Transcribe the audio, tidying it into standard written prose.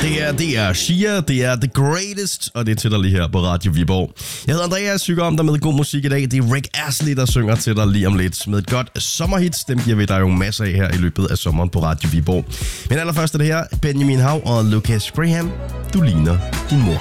Det er Shia, det er The Greatest, og det er til dig lige her på Radio Viborg. Jeg hedder Andreas, synger om dig med god musik i dag. Det er Rick Astley, der synger til dig lige om lidt med et godt sommerhits. Dem giver vi dig jo masser af her i løbet af sommeren på Radio Viborg. Men allerførst er det her Benjamin Hav og Lucas Graham. Du ligner din mor.